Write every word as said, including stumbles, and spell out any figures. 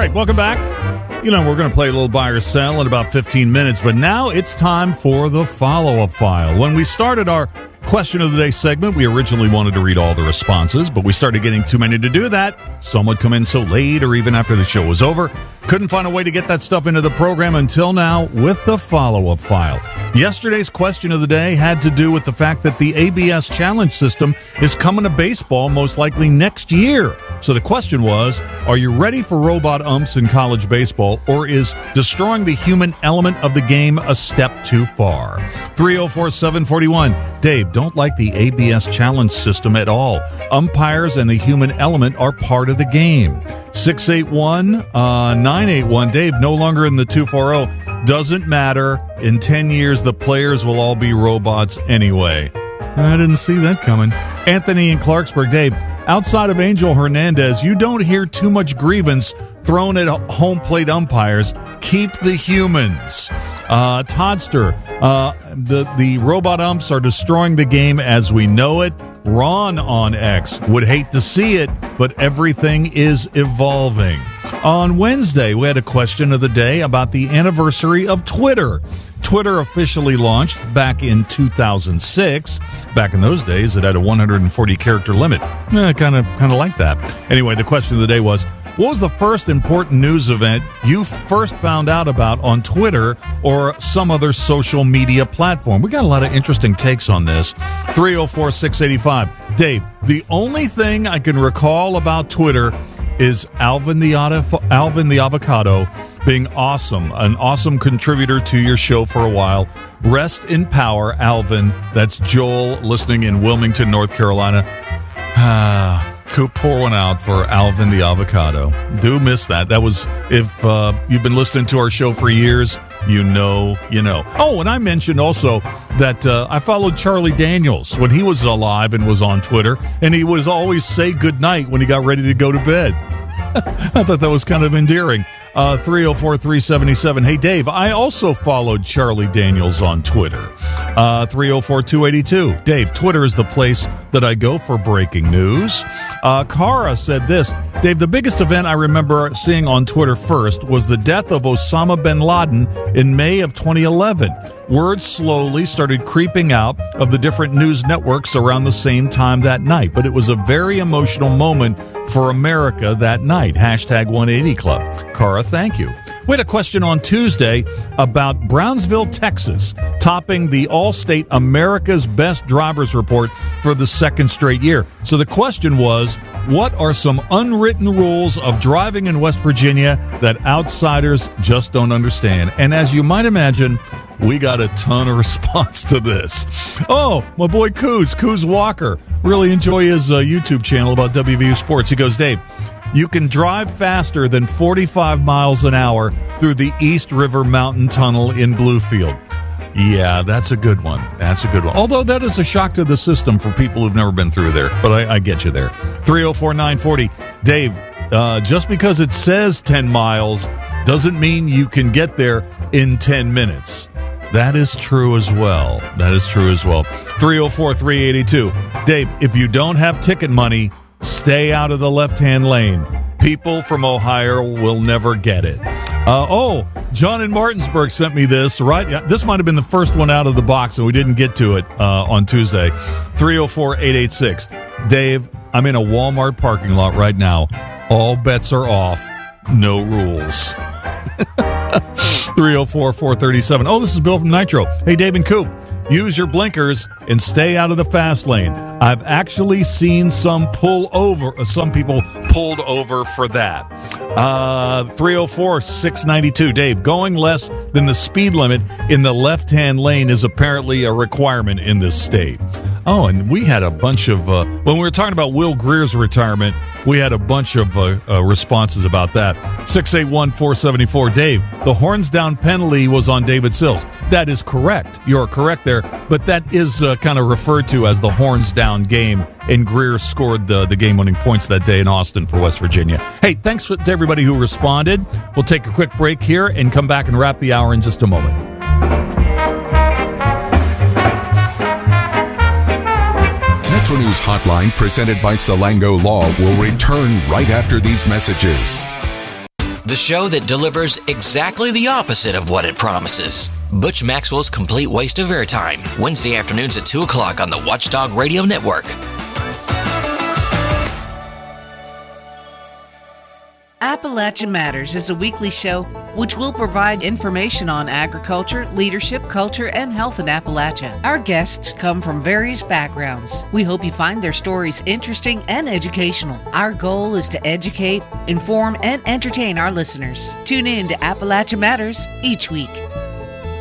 right, welcome back. You know, we're going to play a little buy or sell in about fifteen minutes, but now it's time for the follow-up file. When we started our question of the day segment, we originally wanted to read all the responses, but we started getting too many to do that. Some would come in so late or even after the show was over. Couldn't find a way to get that stuff into the program until now with the follow-up file. Yesterday's question of the day had to do with the fact that the A B S challenge system is coming to baseball most likely next year. So the question was, are you ready for robot umps in college baseball, or is destroying the human element of the game a step too far? three oh four, seven four one. Dave, don't like the A B S challenge system at all. Umpires and the human element are part of the game. six eight one, nine eight one. Dave, no longer in the two forty. Doesn't matter. In ten years, the players will all be robots anyway. I didn't see that coming. Anthony in Clarksburg. Dave, outside of Angel Hernandez, you don't hear too much grievance thrown at home plate umpires. Keep the humans. Uh, Toddster, uh, the, the robot umps are destroying the game as we know it. Ron on X would hate to see it, but everything is evolving. On Wednesday, we had a question of the day about the anniversary of Twitter. Twitter officially launched back in two thousand six. Back in those days, it had a one hundred forty character limit. Eh, kind of, kind of like that. Anyway, the question of the day was, what was the first important news event you first found out about on Twitter or some other social media platform? We got a lot of interesting takes on this. three oh four, six eight five. Dave, the only thing I can recall about Twitter is Alvin the, Alvin the Avocado being awesome, an awesome contributor to your show for a while. Rest in power, Alvin. That's Joel listening in Wilmington, North Carolina. Ah. Coop, pour one out for Alvin the Avocado. Do miss that. That was, if uh, you've been listening to our show for years, you know, you know. Oh, and I mentioned also that uh, I followed Charlie Daniels when he was alive and was on Twitter, and he would always say goodnight when he got ready to go to bed. I thought that was kind of endearing. Uh, three oh four, three seven seven. Hey, Dave, I also followed Charlie Daniels on Twitter. Uh, three oh four, two eight two. Dave, Twitter is the place that I go for breaking news. Uh, Kara said this. Dave, the biggest event I remember seeing on Twitter first was the death of Osama bin Laden in May of twenty eleven. Word slowly started creeping out of the different news networks around the same time that night, but it was a very emotional moment for America that night. Hashtag one eighty Club. Cara, thank you. We had a question on Tuesday about Brownsville, Texas, topping the Allstate America's Best Drivers Report for the second straight year. So the question was, what are some unwritten rules of driving in West Virginia that outsiders just don't understand? And as you might imagine, we got a ton of response to this. Oh, my boy Coos, Coos Walker. Really enjoy his uh, YouTube channel about W V U Sports. He goes, Dave, you can drive faster than forty-five miles an hour through the East River Mountain Tunnel in Bluefield. Yeah, that's a good one. That's a good one. Although that is a shock to the system for people who've never been through there. But I, I get you there. three oh four, nine forty. Dave, uh, just because it says ten miles doesn't mean you can get there in ten minutes. That is true as well. That is true as well. three oh four, three eight two. Dave, if you don't have ticket money, stay out of the left-hand lane. People from Ohio will never get it. Uh, oh, John in Martinsburg sent me this, right? This might have been the first one out of the box, and we didn't get to it uh, on Tuesday. three oh four, eight eight six. Dave, I'm in a Walmart parking lot right now. All bets are off. No rules. three oh four, four three seven. Oh, this is Bill from Nitro. Hey, Dave and Coop, use your blinkers and stay out of the fast lane. I've actually seen some pull over, uh, some people pulled over for that. Uh, three oh four, six nine two. Dave, going less than the speed limit in the left-hand lane is apparently a requirement in this state. Oh, and we had a bunch of, uh, when we were talking about Will Greer's retirement, we had a bunch of uh, uh, responses about that. six eight one, four seven four. Dave, the horns down penalty was on David Sills. That is correct. You're correct there. But that is uh, kind of referred to as the horns down game. And Greer scored the, the game-winning points that day in Austin for West Virginia. Hey, thanks to everybody who responded. We'll take a quick break here and come back and wrap the hour in just a moment. Metro News Hotline, presented by Salango Law, will return right after these messages. the show that delivers exactly the opposite of what it promises. Butch Maxwell's Complete Waste of Airtime, Wednesday afternoons at two o'clock on the Watchdog Radio Network. Appalachia Matters is a weekly show which will provide information on agriculture, leadership, culture, and health in Appalachia. Our guests come from various backgrounds. We hope you find their stories interesting and educational. Our goal is to educate, inform, and entertain our listeners. Tune in to Appalachia Matters each week.